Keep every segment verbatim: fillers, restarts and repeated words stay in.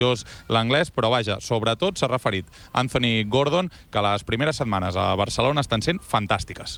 l'anglès, però vaja, sobretot s'ha referit Anthony Gordon, que les primeres setmanes a Barcelona estan sent fantàstiques.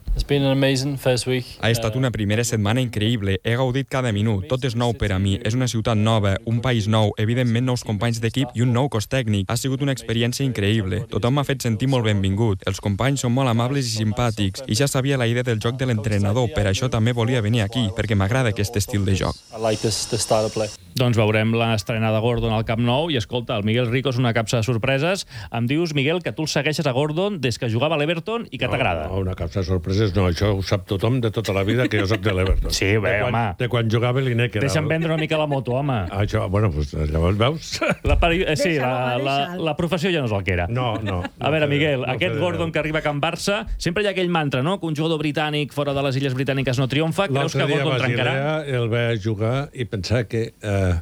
Ha estat una primera setmana increïble, he gaudit cada minut, tot és nou per a mi, és una ciutat nova, un país nou, evidentment nous companys d'equip i un nou cos tècnic. Ha sigut una experiència increïble, tothom m'ha fet sentir molt benvingut, els companys són molt amables i simpàtics, i ja sabia la idea del joc de l'entrenador, per això també volia venir aquí, perquè m'agrada aquest estil de joc. Doncs veurem l'estrena de Gordon al Camp Nou i, escolta, el Miguel Rico és una capsa de sorpreses. Em dius, Miguel, que tu el segueixes a Gordon des que jugava a l'Everton i que t'agrada. No, una capsa de sorpreses no, això ho sap tothom de tota la vida que jo soc de l'Everton. Sí, bé, de quan, home. De quan jugava a l'Ineque. Deixa'm vendre una mica la moto, home. Això, bueno, doncs llavors veus? La peri... eh, sí, la, la, la professió ja no és el que era. No, no. A veure, Miguel, no aquest Gordon que arriba a Can Barça, sempre hi ha aquell mantra, no?, que un jugador britànic fora de les Illes Britàniques no triomfa. Creus que Gordon trencarà? L'altre dia a Basilea el vaig jugar i pensar que eh,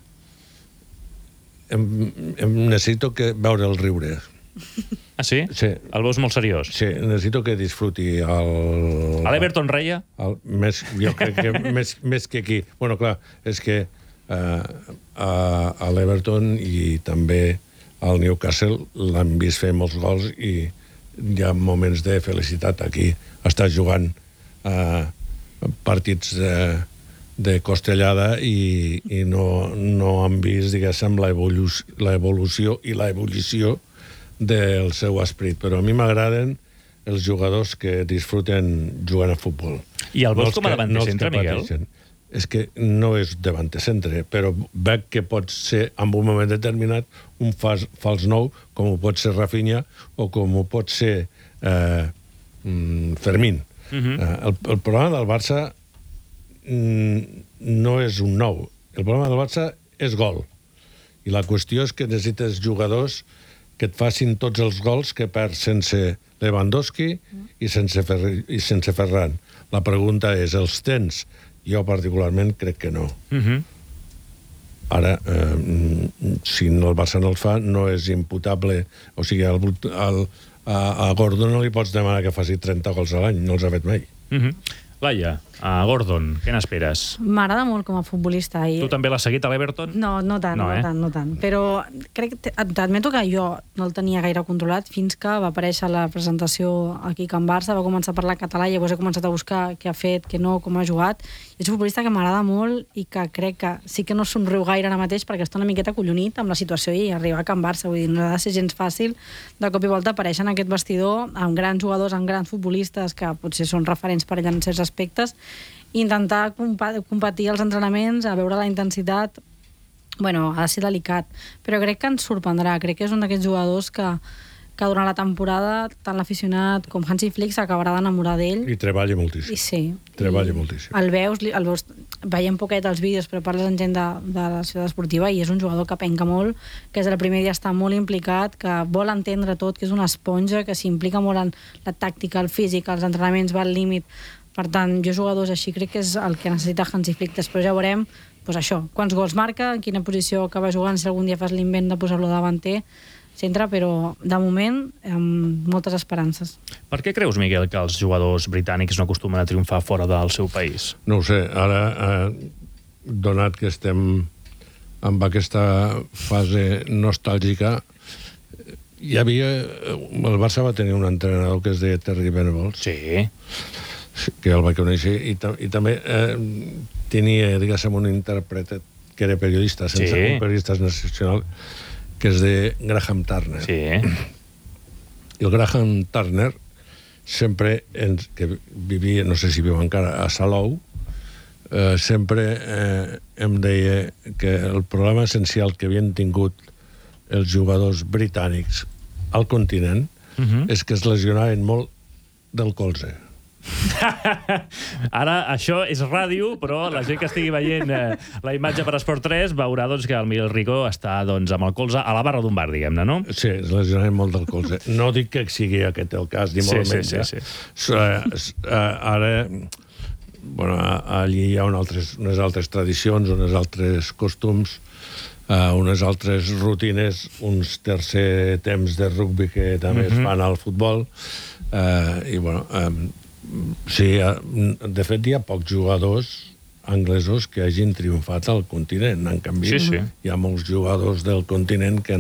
em, em necessito que veure el riure. Ah, sí? Sí. El veus molt seriós? Sí, necessito que disfruti el... A l'Everton reia? El, més, jo crec que més, més que aquí. Bueno, clar, és que eh, a, a l'Everton i també al Newcastle l'han vist fer molts gols i hi ha moments de felicitat. Aquí està jugant eh, partits de, de costellada i, i no, no han vist, diguéssim, l'evolució i l'ebullició del seu esperit. Però a mi m'agraden els jugadors que disfruten jugant a futbol. I el veus no com a davanter centre, Miguel? Pateixen. És que no és davanter centre, però veig que pot ser, en un moment determinat, un fals, fals nou, com ho pot ser Rafinha o com ho pot ser eh, Fermín. Uh-huh. eh, el, el problema del Barça mm, no és un nou. El problema del Barça és gol. I la qüestió és que necessites jugadors que et facin tots els gols que perd sense Lewandowski i sense, Ferri, i sense Ferran. La pregunta és, els tens? Jo particularment crec que no. Uh-huh. Ara, eh, si el Barça no el fa, no és imputable. O sigui, el, el, a, a Gordon no li pots demanar que faci trenta gols a l'any, no els ha fet mai. Uh-huh. Laia, a Gordon, què n'esperes? M'agrada molt com a futbolista. I... Tu també l'has seguit a l'Everton? No, no tant, no, no, eh? tant, no tant. Però crec que t'admeto que jo no el tenia gaire controlat fins que va aparèixer la presentació aquí a Can Barça, va començar a parlar català i llavors he començat a buscar què ha fet, què no, com ha jugat. I és un futbolista que m'agrada molt i que crec que sí que no somriu gaire ara mateix perquè està una miqueta collonit amb la situació i arribar a Can Barça. Vull dir, no ha de ser gens fàcil de cop i volta aparèixer en aquest vestidor amb grans jugadors, amb grans futbolistes que potser són referents per allà en certs aspectes, intentar competir als entrenaments, a veure la intensitat, bueno, ha de ser delicat, però crec que ens sorprendrà, crec que és un d'aquests jugadors que, que durant la temporada tant l'aficionat com Hansi Flick s'acabarà d'enamorar d'ell. I treballa moltíssim. I sí. Treballa moltíssim. El veus, el veus, veiem poquet els vídeos, però parles amb gent de, de la ciutat esportiva i és un jugador que penca molt, que és el primer dia està molt implicat, que vol entendre tot, que és una esponja, que s'implica molt en la tàctica, el físic, els entrenaments, va al límit. Per tant, jo jugadors així crec que és el que necessita Hansi Flick. Després ja veurem, doncs això, quants gols marca, en quina posició acaba jugant, si algun dia fas l'invent de posar-lo davanter, centre, però de moment amb moltes esperances. Per què creus, Miguel, que els jugadors britànics no acostumen a triomfar fora del seu país? No ho sé, ara, eh, donat que estem amb aquesta fase nostàlgica, hi havia... El Barça va tenir un entrenador que es deia Terry Venables. Sí. Que el va conèixer, i, i també eh, tenia, diguéssim, un intèrpret que era periodista, sense sí. un periodista nacional, que és de Graham Turner. Sí. I el Graham Turner sempre, ens, que vivia, no sé si viu encara, a Salou, eh, sempre eh, em deia que el problema essencial que havien tingut els jugadors britànics al continent uh-huh. és que es lesionaven molt del colze. Ara, això és ràdio, però la gent que estigui veient eh, la imatge per Esport tres veurà doncs, que el Miguel Rico està doncs, amb el colze a la barra d'un bar, diguem-ne, no? Sí, es lesionaven molt del colze. No dic que sigui aquest el cas, ni molt sí, menys. Sí, sí, sí. Uh, uh, ara, bueno, allí hi ha un altres, unes altres tradicions, unes altres costums, uh, unes altres rutines, uns tercer temps de rugby que també uh-huh. es fan al futbol, uh, i bueno... Um, sí, de fet hi ha pocs jugadors anglesos que hagin triomfat al continent. En canvi, Sí, sí. hi ha molts jugadors del continent que